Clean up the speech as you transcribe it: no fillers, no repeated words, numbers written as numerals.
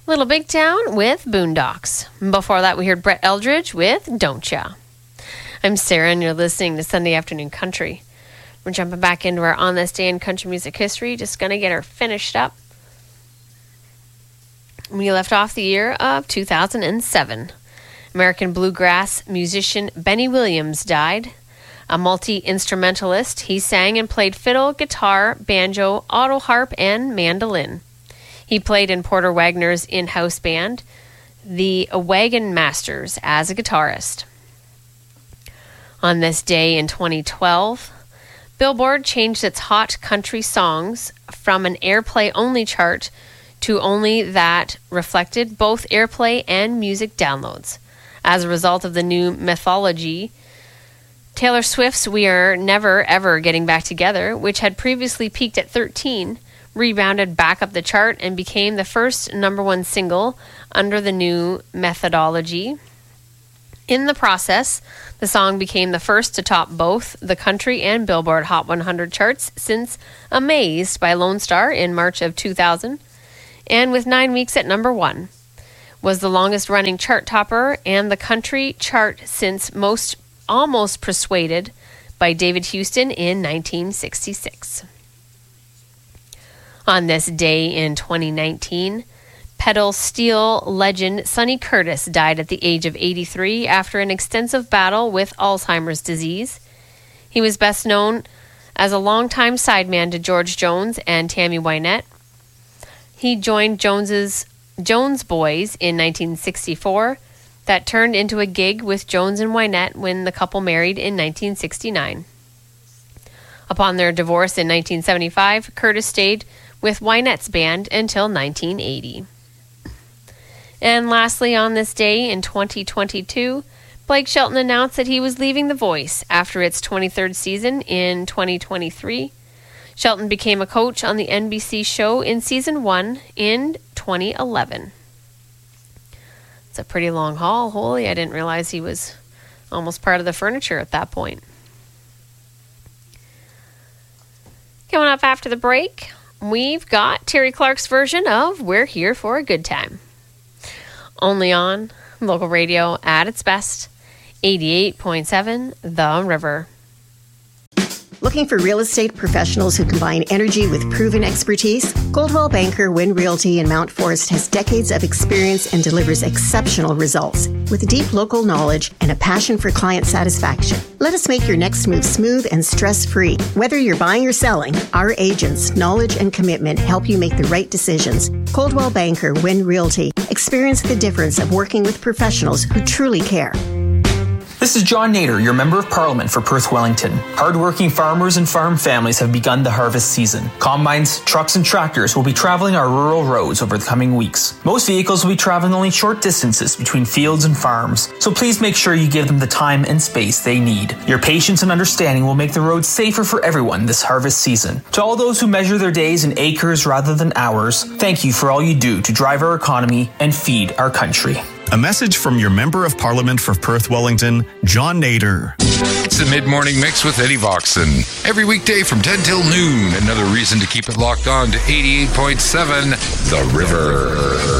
Little Big Town with Boondocks. Before that, we heard Brett Eldridge with Don't Ya. I'm Sarah, and you're listening to Sunday Afternoon Country. We're jumping back into our On This Day in Country Music History. Just going to get her finished up. We left off the year of 2007. American bluegrass musician Benny Williams died. A multi-instrumentalist, he sang and played fiddle, guitar, banjo, auto harp, and mandolin. He played in Porter Wagoner's in-house band, the Wagon Masters, as a guitarist. On this day in 2012, Billboard changed its hot country songs from an airplay-only chart to only that reflected both airplay and music downloads. As a result of the new methodology, Taylor Swift's We Are Never Ever Getting Back Together, which had previously peaked at 13, rebounded back up the chart and became the first number one single under the new methodology. In the process, the song became the first to top both the country and Billboard Hot 100 charts since Amazed by Lone Star in March of 2000, and with 9 weeks at number one, was the longest running chart topper and the country chart since Almost Persuaded by David Houston in 1966. On this day in 2019, pedal steel legend Sonny Curtis died at the age of 83 after an extensive battle with Alzheimer's disease. He was best known as a longtime sideman to George Jones and Tammy Wynette. He joined Jones Boys in 1964 that turned into a gig with Jones and Wynette when the couple married in 1969. Upon their divorce in 1975, Curtis stayed with Wynette's band until 1980. And lastly, on this day in 2022, Blake Shelton announced that he was leaving The Voice after its 23rd season in 2023. Shelton became a coach on the NBC show in season 1 in 2011. It's a pretty long haul. Holy, I didn't realize he was almost part of the furniture at that point. Coming up after the break, we've got Terry Clark's version of We're Here for a Good Time. Only on local radio at its best, 88.7 The River. Looking for real estate professionals who combine energy with proven expertise? Goldwell Banker Wynn Realty in Mount Forest has decades of experience and delivers exceptional results with deep local knowledge and a passion for client satisfaction. Let us make your next move smooth and stress-free. Whether you're buying or selling, our agents' knowledge and commitment help you make the right decisions. Coldwell Banker Wynn Realty. Experience the difference of working with professionals who truly care. This is John Nader, your Member of Parliament for Perth Wellington. Hardworking farmers and farm families have begun the harvest season. Combines, trucks, and tractors will be traveling our rural roads over the coming weeks. Most vehicles will be traveling only short distances between fields and farms, so please make sure you give them the time and space they need. Your patience and understanding will make the roads safer for everyone this harvest season. To all those who measure their days in acres rather than hours, thank you for all you do to drive our economy and feed our country. A message from your Member of Parliament for Perth Wellington, John Nader. It's the Mid-Morning Mix with Eddie Voxon. Every weekday from 10 till noon. Another reason to keep it locked on to 88.7 The River.